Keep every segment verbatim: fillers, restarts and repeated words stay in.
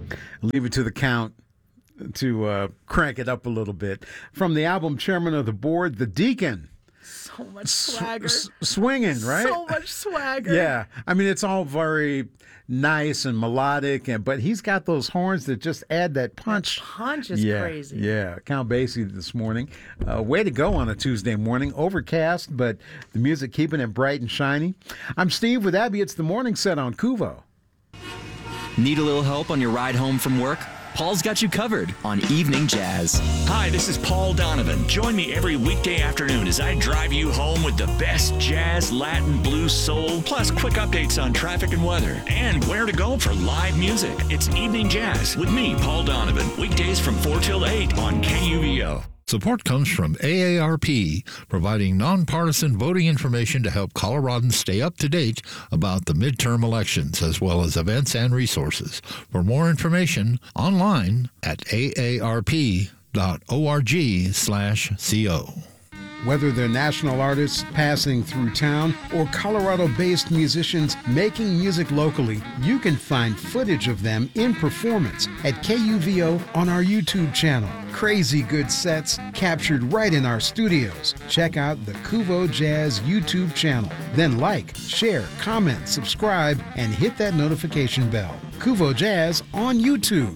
Leave it to the count to uh, crank it up a little bit. From the album Chairman of the Board, The Deacon. So much swagger. S- swinging, right? So much swagger. Yeah. I mean, it's all very nice and melodic, and but he's got those horns that just add that punch. That punch is yeah, crazy. Yeah. Count Basie this morning. Uh, way to go on a Tuesday morning. Overcast, but the music keeping it bright and shiny. I'm Steve with Abby. It's the morning set on Kuvo. Need a little help on your ride home from work? Paul's got you covered on Evening Jazz. Hi, this is Paul Donovan. Join me every weekday afternoon as I drive you home with the best jazz, Latin, blues, soul, plus quick updates on traffic and weather, and where to go for live music. It's Evening Jazz with me, Paul Donovan, weekdays from four till eight on K U V O. Support comes from A A R P, providing nonpartisan voting information to help Coloradans stay up to date about the midterm elections, as well as events and resources. For more information, online at A A R P dot org slash co. Whether they're national artists passing through town or Colorado-based musicians making music locally, you can find footage of them in performance at K U V O on our YouTube channel. Crazy good sets captured right in our studios. Check out the Kuvo Jazz YouTube channel. Then like, share, comment, subscribe, and hit that notification bell. Kuvo Jazz on YouTube.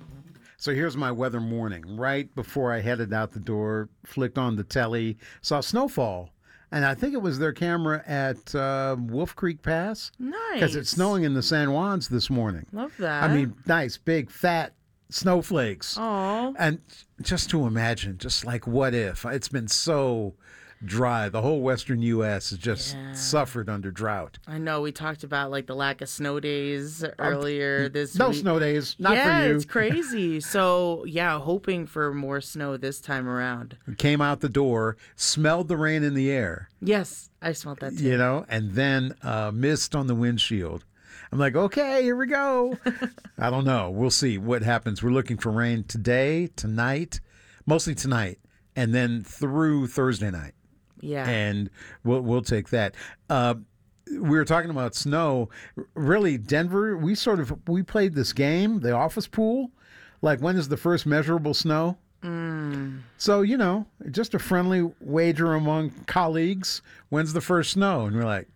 So here's my weather morning. Right before I headed out the door, flicked on the telly, saw snowfall. And I think it was their camera at uh, Wolf Creek Pass. Nice. Because it's snowing in the San Juans this morning. Love that. I mean, nice, big, fat snowflakes. Aw. And just to imagine, just like what if? It's been so dry. The whole western U S has just Yeah. suffered under drought. I know we talked about like the lack of snow days earlier this No week. snow days, not yeah, for you. it's crazy. So, yeah, hoping for more snow this time around. Came out the door, smelled the rain in the air. Yes, I smelled that too. You know, and then uh, mist on the windshield. I'm like, okay, here we go. I don't know. We'll see what happens. We're looking for rain today, tonight, mostly tonight, and then through Thursday night. Yeah. And we'll we'll take that. Uh, we were talking about snow. Really, Denver, we sort of, we played this game, the office pool. Like, when is the first measurable snow? Mm. So, you know, just a friendly wager among colleagues. When's the first snow? And we're like,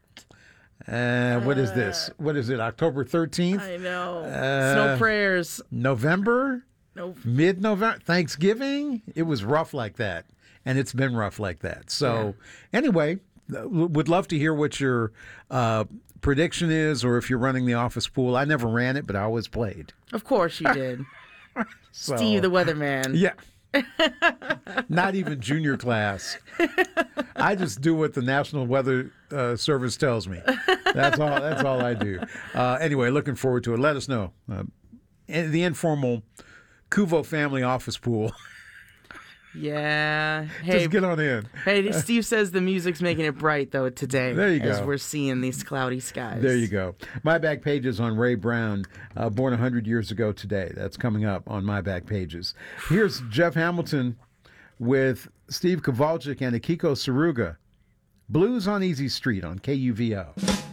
uh, what is this? What is it, October thirteenth? I know. Uh, Snow prayers. November? Nope. Mid-November? Thanksgiving? It was rough like that. And it's been rough like that. So, yeah. Anyway, would love to hear what your uh, prediction is, or if you're running the office pool. I never ran it, but I always played. Of course you did. So, Steve the weatherman. Yeah. Not even junior class. I just do what the National Weather uh, Service tells me. That's all. That's all I do. Uh, anyway, looking forward to it. Let us know. Uh, the informal Kuvo family office pool. Yeah. Hey, Just get on in. Hey, Steve says the music's making it bright, though, today. There you As go. we're seeing these cloudy skies. There you go. My Back Pages on Ray Brown, uh, born one hundred years ago today. That's coming up on My Back Pages. Here's Jeff Hamilton with Steve Kowalczyk and Akiko Saruga. Blues on Easy Street on K U V O.